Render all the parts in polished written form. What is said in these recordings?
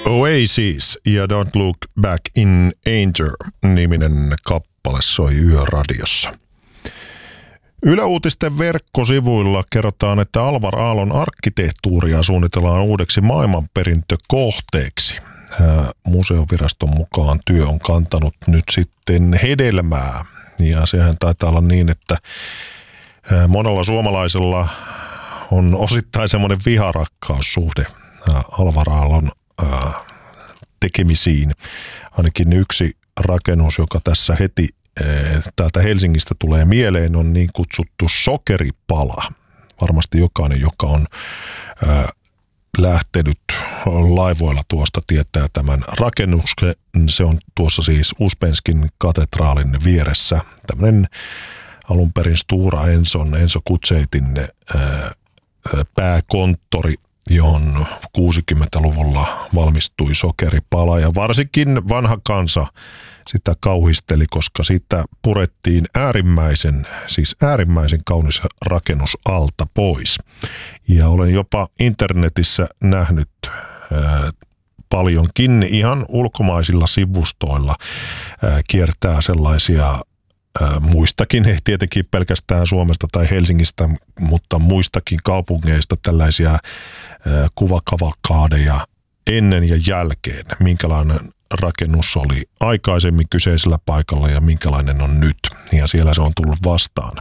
Oasis ja Don't Look Back in Anger-niminen kappale soi Yöradiossa. Yle Uutisten verkkosivuilla kerrotaan, että Alvar Aallon arkkitehtuuria suunnitellaan uudeksi maailmanperintökohteeksi. Museoviraston mukaan työ on kantanut nyt sitten hedelmää. Ja sehän taitaa olla niin, että monella suomalaisella on osittain semmoinen viharakkaussuhde Alvar Aallon tekemisiin. Ainakin yksi rakennus, joka tässä heti täältä Helsingistä tulee mieleen, on niin kutsuttu Sokeripala. Varmasti jokainen, joka on lähtenyt laivoilla tuosta, tietää tämän rakennuksen. Se on tuossa siis Uspenskin katedraalin vieressä. Tämmöinen alun perin Stora Enso Kutseitin pääkonttori, johon 60-luvulla valmistui Sokeripala. Ja varsinkin vanha kansa sitä kauhisteli, koska sitä purettiin äärimmäisen kaunis rakennus alta pois. Ja olen jopa internetissä nähnyt paljonkin ihan ulkomaisilla sivustoilla kiertää sellaisia muistakin, ei tietenkin pelkästään Suomesta tai Helsingistä, mutta muistakin kaupungeista tällaisia kuvakavalkaadeja ennen ja jälkeen, minkälainen rakennus oli aikaisemmin kyseisellä paikalla ja minkälainen on nyt. Ja siellä se on tullut vastaan.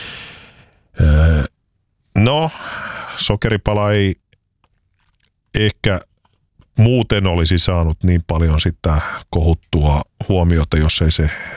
No, Sokeripala ei ehkä muuten olisi saanut niin paljon sitä kohuttua huomiota, jos ei se